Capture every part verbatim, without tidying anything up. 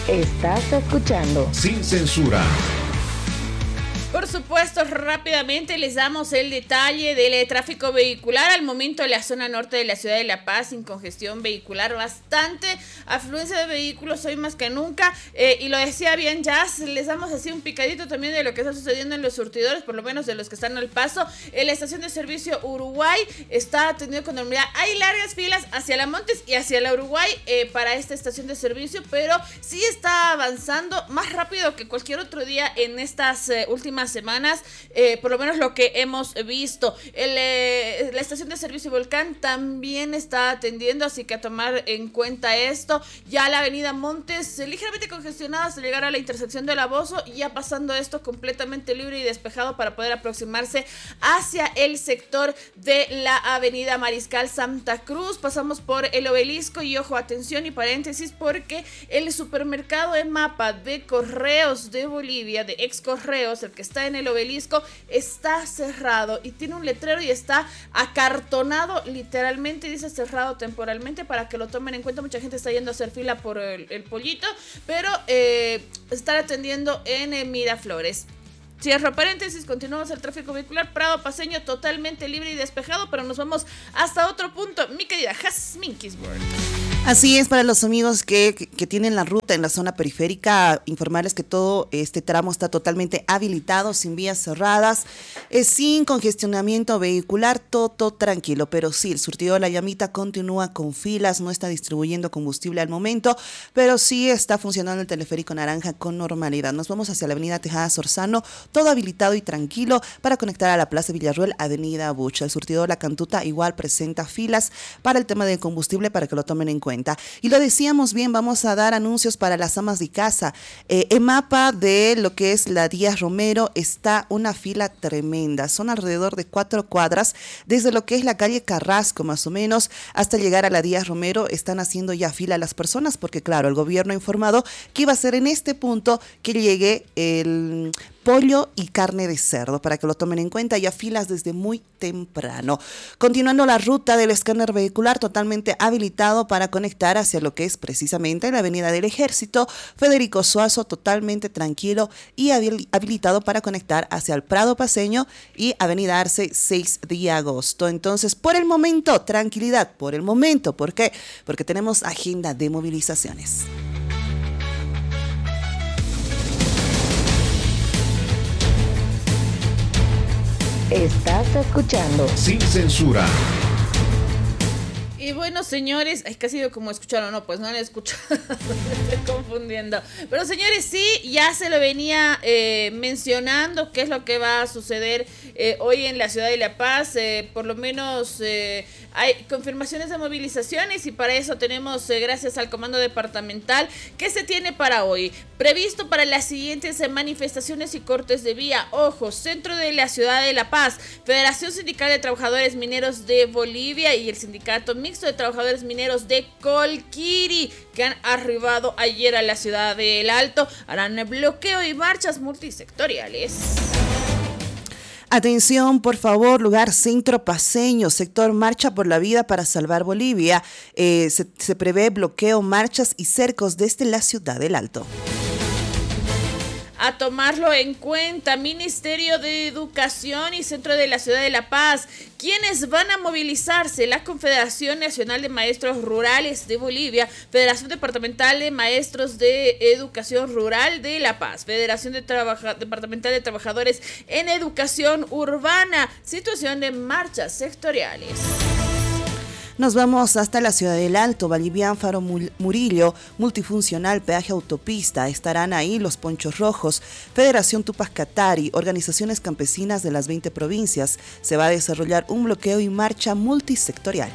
Estás escuchando Sin Censura. Por supuesto, rápidamente les damos el detalle del tráfico vehicular. Al momento en la zona norte de la ciudad de La Paz, sin congestión vehicular, bastante afluencia de vehículos hoy más que nunca. Eh, y lo decía bien Jazz, les damos así un picadito también de lo que está sucediendo en los surtidores, por lo menos de los que están al paso. En la estación de servicio Uruguay está atendido con normalidad. Hay largas filas hacia la Montes y hacia la Uruguay eh, para esta estación de servicio, pero sí está avanzando más rápido que cualquier otro día en estas eh, últimas semanas, eh, por lo menos lo que hemos visto. El, eh, la estación de servicio Volcán también está atendiendo, así que a tomar en cuenta esto. Ya la avenida Montes, eh, ligeramente congestionada hasta llegar a la intersección de La Bozo, ya pasando esto completamente libre y despejado para poder aproximarse hacia el sector de la avenida Mariscal Santa Cruz. Pasamos por el Obelisco y ojo, atención y paréntesis, porque el supermercado EMAPA de Correos de Bolivia, de ex Correos, el que está en el Obelisco, está cerrado y tiene un letrero y está acartonado, literalmente dice cerrado temporalmente, para que lo tomen en cuenta. Mucha gente está yendo a hacer fila por el, el pollito, pero eh, están atendiendo en eh, Miraflores. Cierro paréntesis, continuamos el tráfico vehicular. Prado Paceño totalmente libre y despejado, pero nos vamos hasta otro punto, mi querida Jasmine Kisburg. Así es, para los amigos que, que, que tienen la ruta en la zona periférica, informarles que todo este tramo está totalmente habilitado, sin vías cerradas, eh, sin congestionamiento vehicular, todo, todo tranquilo. Pero sí, el surtido de La Llamita continúa con filas, no está distribuyendo combustible al momento, pero sí está funcionando el teleférico naranja con normalidad. Nos vamos hacia la avenida Tejada Sorzano, todo habilitado y tranquilo para conectar a la Plaza Villarruel, avenida Bucha. El surtido de La Cantuta igual presenta filas para el tema del combustible, para que lo tomen en cuenta. Y lo decíamos bien, vamos a dar anuncios para las amas de casa. Eh, EMAPA de lo que es la Díaz Romero está una fila tremenda. Son alrededor de cuatro cuadras, desde lo que es la calle Carrasco más o menos, hasta llegar a la Díaz Romero. Están haciendo ya fila las personas, porque claro, el gobierno ha informado que iba a ser en este punto que llegue el pollo y carne de cerdo, para que lo tomen en cuenta. Ya filas desde muy temprano. Continuando la ruta del escáner vehicular, totalmente habilitado para conectar hacia lo que es precisamente la avenida del Ejército. Federico Suazo, totalmente tranquilo y habilitado para conectar hacia el Prado Paceño y avenida Arce seis de agosto. Entonces, por el momento, tranquilidad, por el momento. ¿Por qué? Porque tenemos agenda de movilizaciones. Estás escuchando Sin Censura. Y bueno, señores, es que ha sido como escucharon, no, pues no han escuchado, me estoy confundiendo. Pero señores, sí, ya se lo venía eh, mencionando qué es lo que va a suceder eh, hoy en la ciudad de La Paz. Eh, por lo menos eh, hay confirmaciones de movilizaciones y para eso tenemos, eh, gracias al comando departamental, ¿qué se tiene para hoy? Previsto para las siguientes manifestaciones y cortes de vía. Ojo, centro de la ciudad de La Paz, Federación Sindical de Trabajadores Mineros de Bolivia y el Sindicato Mixto de Trabajadores Mineros de Colquiri, que han arribado ayer a la ciudad del Alto, harán bloqueo y marchas multisectoriales. Atención, por favor, lugar Centro Paceño, sector Marcha por la Vida para Salvar Bolivia. Eh, se, se prevé bloqueo, marchas y cercos desde la ciudad del Alto. A tomarlo en cuenta, Ministerio de Educación y Centro de la Ciudad de La Paz. ¿Quiénes van a movilizarse? La Confederación Nacional de Maestros Rurales de Bolivia, Federación Departamental de Maestros de Educación Rural de La Paz, Federación de Trabaja- Departamental de Trabajadores en Educación Urbana, situación de marchas sectoriales. Nos vamos hasta la ciudad del Alto, Vallivian, Faro Murillo, multifuncional, peaje autopista. Estarán ahí los Ponchos Rojos, Federación Tupac Katari, organizaciones campesinas de las veinte provincias. Se va a desarrollar un bloqueo y marcha multisectorial.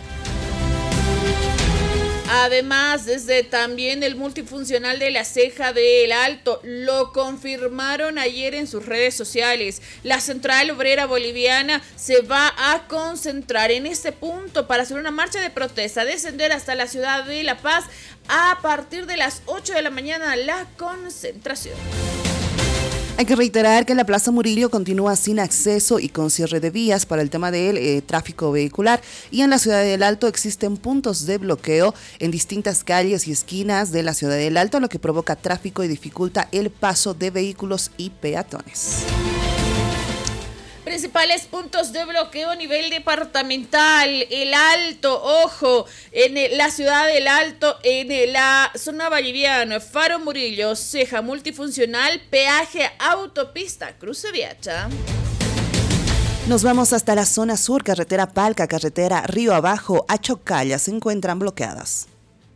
Además, desde también el multifuncional de la Ceja del Alto, lo confirmaron ayer en sus redes sociales. La Central Obrera Boliviana se va a concentrar en este punto para hacer una marcha de protesta, descender hasta la ciudad de La Paz a partir de las ocho de la mañana la concentración. Hay que reiterar que la Plaza Murillo continúa sin acceso y con cierre de vías para el tema del eh, tráfico vehicular, y en la Ciudad del Alto existen puntos de bloqueo en distintas calles y esquinas de la Ciudad del Alto, lo que provoca tráfico y dificulta el paso de vehículos y peatones. Principales puntos de bloqueo a nivel departamental: El Alto, ojo, en la Ciudad del Alto, en la zona valliviana, Faro Murillo, ceja multifuncional, peaje, autopista, cruce Viacha. Nos vamos hasta la zona sur, carretera Palca, carretera Río Abajo, a Chocalla, se encuentran bloqueadas.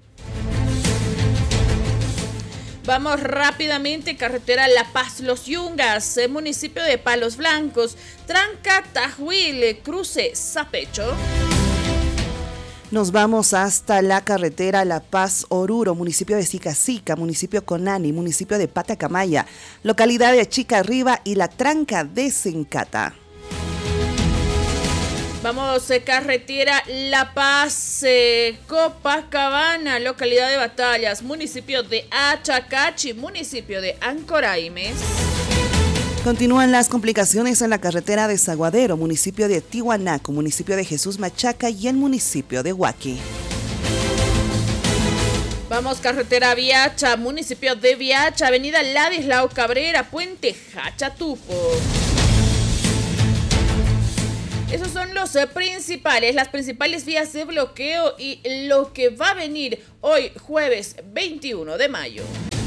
Vamos rápidamente, carretera La Paz, Los Yungas, municipio de Palos Blancos, Tranca, Tajuil, cruce Zapecho. Nos vamos hasta la carretera La Paz, Oruro, municipio de Sicacica, municipio Conani, municipio de Patacamaya, localidad de Chica Arriba y la Tranca de Sencata. Vamos, eh, carretera La Paz, eh, Copacabana, localidad de Batallas, municipio de Achacachi, municipio de Ancoraimes. Continúan las complicaciones en la carretera de Zaguadero, municipio de Tiwanaku, municipio de Jesús Machaca y el municipio de Huaki. Vamos, carretera Viacha, municipio de Viacha, avenida Ladislao Cabrera, puente Hachatupo. Esos son los eh, principales, las principales vías de bloqueo y lo que va a venir hoy, jueves veintiuno de mayo.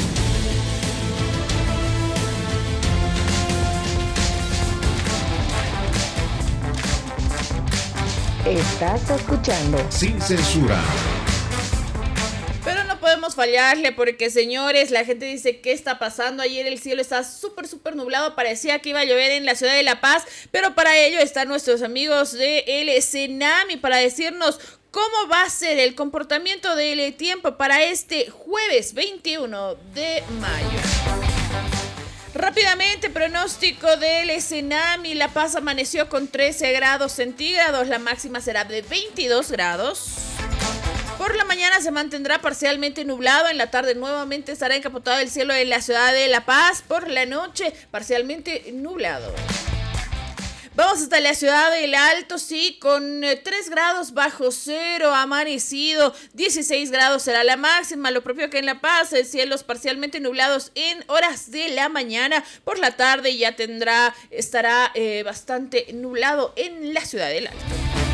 Estás escuchando Sin Censura. Pero no podemos fallarle porque, señores, la gente dice, ¿qué está pasando? Ayer el cielo está súper, súper nublado, parecía que iba a llover en la ciudad de La Paz, pero para ello están nuestros amigos de el Senami para decirnos cómo va a ser el comportamiento del tiempo para este jueves veintiuno de mayo. Rápidamente, pronóstico del Senami. La Paz amaneció con trece grados centígrados, la máxima será de veintidós grados. Por la mañana se mantendrá parcialmente nublado, en la tarde nuevamente estará encapotado el cielo en la ciudad de La Paz, por la noche parcialmente nublado. Vamos hasta la ciudad del Alto, sí, con tres grados bajo cero, amanecido, dieciséis grados será la máxima, lo propio que en La Paz, cielos parcialmente nublados en horas de la mañana, por la tarde ya tendrá, estará eh, bastante nublado en la ciudad del Alto.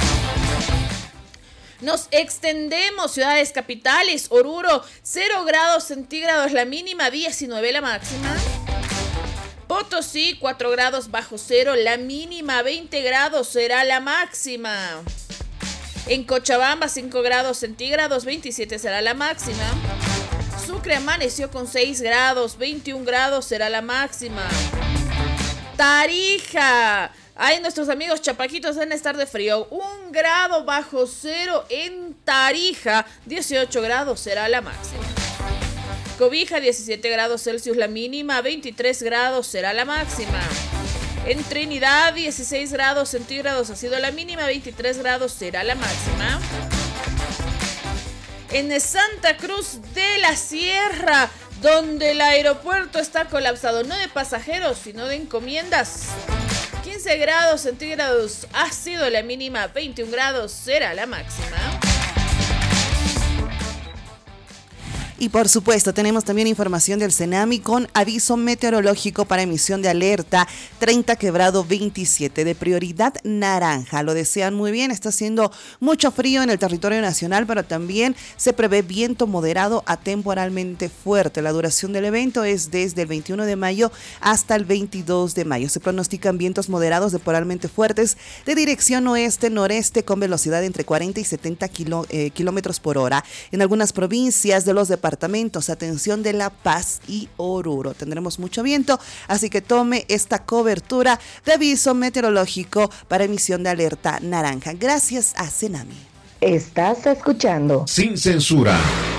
Nos extendemos, ciudades capitales, Oruro, cero grados centígrados la mínima, diecinueve la máxima. Potosí, cuatro grados bajo cero, la mínima, veinte grados será la máxima. En Cochabamba, cinco grados centígrados, veintisiete será la máxima. Sucre amaneció con seis grados, veintiún grados será la máxima. Tarija, ay, nuestros amigos chapaquitos deben estar de frío, un grado bajo cero en Tarija, dieciocho grados será la máxima. Cobija, diecisiete grados Celsius la mínima, veintitrés grados será la máxima. En Trinidad, dieciséis grados centígrados ha sido la mínima, veintitrés grados será la máxima. En Santa Cruz de la Sierra, donde el aeropuerto está colapsado, no de pasajeros, sino de encomiendas, quince grados centígrados ha sido la mínima, veintiún grados será la máxima. Y por supuesto, tenemos también información del Senami con aviso meteorológico para emisión de alerta treinta quebrado veintisiete de prioridad naranja. Lo desean muy bien, está haciendo mucho frío en el territorio nacional, pero también se prevé viento moderado a temporalmente fuerte. La duración del evento es desde el veintiuno de mayo hasta el veintidós de mayo. Se pronostican vientos moderados temporalmente fuertes de dirección oeste-noreste con velocidad entre cuarenta y setenta kilo, eh, kilómetros por hora. En algunas provincias de los departamentos Departamentos, atención de La Paz y Oruro. Tendremos mucho viento, así que tome esta cobertura de aviso meteorológico para emisión de alerta naranja. Gracias a Senami. Estás escuchando Sin Censura.